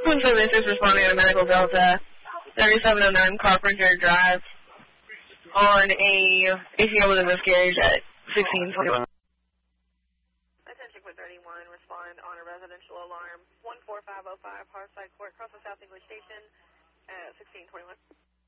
This is responding to Medical Delta 3709 Carpenter Drive on a ACL with a miscarriage at 1621. Attention with 31, respond on a residential alarm 14505 Hearthside Court, across the South English Station at 1621.